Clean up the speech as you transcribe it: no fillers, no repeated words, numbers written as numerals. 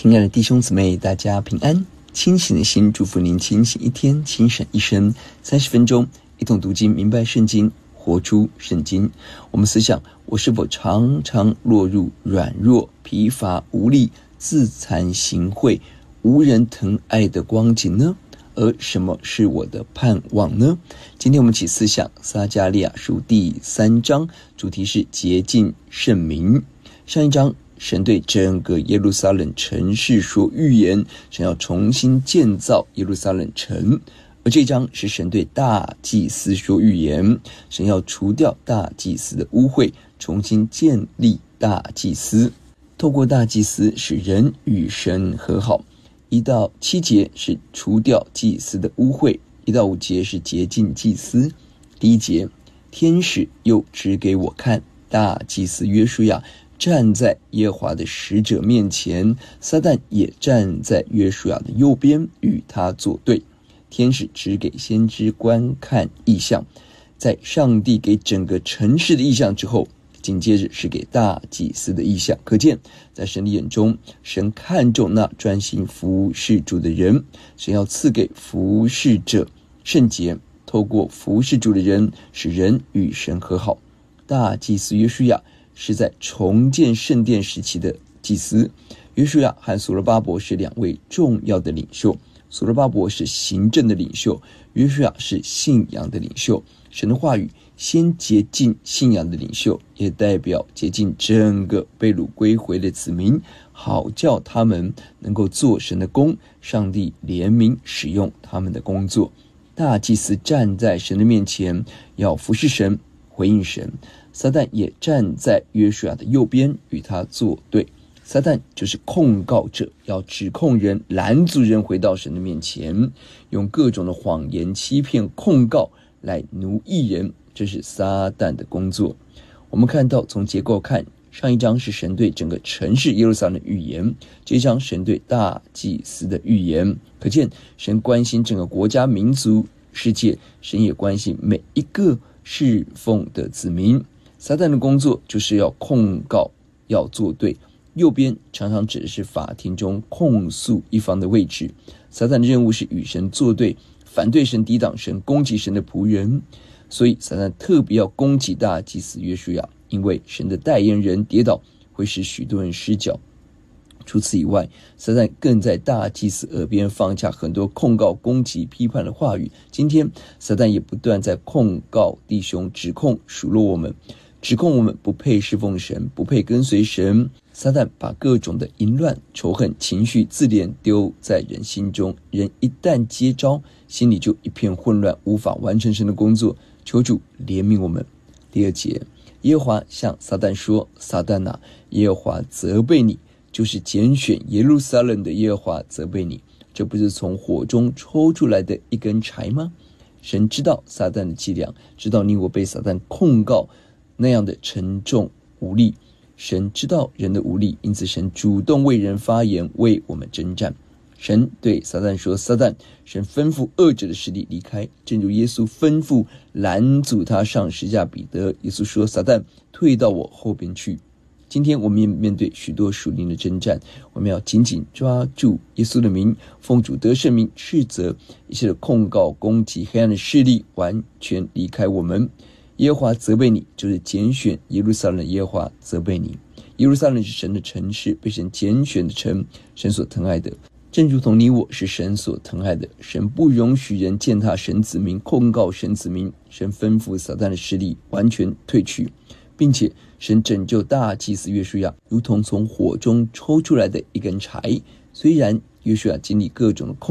亲爱的弟兄姊妹，大家平安。清醒的心祝福您清醒一天，轻省一生。30分钟一同读经，明白圣经，活出圣经。我们思想，我是否常常落入软弱、疲乏、无力、自惭形秽、无人疼爱的光景呢？而什么是我的盼望呢？今天我们一起思想撒迦利亚书第3章，主题是洁净圣民。上一章神对整个耶路撒冷城市说预言，神要重新建造耶路撒冷城。而这一章是神对大祭司说预言，神要除掉大祭司的污秽，重新建立大祭司。透过大祭司使人与神和好。1到7节是除掉祭司的污秽，1到5节是洁净祭司。第1节，天使又指给我看，大祭司约书亚站在耶和华的使者面前，撒旦也站在约书亚的右边，与他作对。天使指给先知观看异象，在上帝给整个城市的异象之后，紧接着是给大祭司的异象。可见在神的眼中，神看重那专心服侍主的人，神要赐给服侍者圣洁，透过服侍主的人使人与神和好。大祭司约书亚是在重建圣殿时期的祭司，约书亚和所罗巴伯是2位重要的领袖。所罗巴伯是行政的领袖，约书亚是信仰的领袖。神的话语先洁净信仰的领袖，也代表洁净整个被掳归回的子民，好叫他们能够做神的工，上帝怜悯使用他们的工作。大祭司站在神的面前，要服侍神，回应神。撒旦也站在约书亚的右边，与他作对。撒旦就是控告者，要指控人，拦阻人回到神的面前，用各种的谎言、欺骗、控告来奴役人，这是撒旦的工作。我们看到从结构看，上一章是神对整个城市耶路撒冷的预言，这一章神对大祭司的预言。可见神关心整个国家、民族、世界，神也关心每一个侍奉的子民。撒旦的工作就是要控告，要作对。右边常常指的是法庭中控诉一方的位置。撒旦的任务是与神作对，反对神、抵挡神、攻击神的仆人。所以撒旦特别要攻击大祭司约书亚，因为神的代言人跌倒会使许多人失脚。除此以外，撒旦更在大祭司耳边放下很多控告、攻击、批判的话语。今天撒旦也不断在控告弟兄，指控数落我们，指控我们不配侍奉神，不配跟随神。撒旦把各种的淫乱、仇恨、情绪、自怜丢在人心中，人一旦接招，心里就一片混乱，无法完成神的工作。求主怜悯我们。第2节，耶和华向撒旦说：撒旦啊，耶和华责备你，就是拣选耶路撒冷的耶和华责备你，这不是从火中抽出来的一根柴吗？神知道撒旦的伎俩，知道你我被撒旦控告那样的沉重无力。神知道人的无力，因此神主动为人发言，为我们征战。神对撒旦说：撒旦，神吩咐恶者的势力离开，正如耶稣吩咐拦阻他上十架彼得。耶稣说：撒旦，退到我后边去。今天我们面对许多属灵的征战，我们要紧紧抓住耶稣的名，奉主得胜名斥责一切的控告、攻击、黑暗的势力，完全离开我们。耶和华责备你，就是拣选耶路撒冷的耶和华责备你。耶路撒冷是神的城市，被神拣选的城，神所疼爱的，正如同你我是神所疼爱的。神不容许人践踏神子民，控告神子民。神吩咐撒旦的势力完全退去，并且神拯救大祭司约书亚，如同从火中抽出来的一根柴。虽然约书亚经历各种的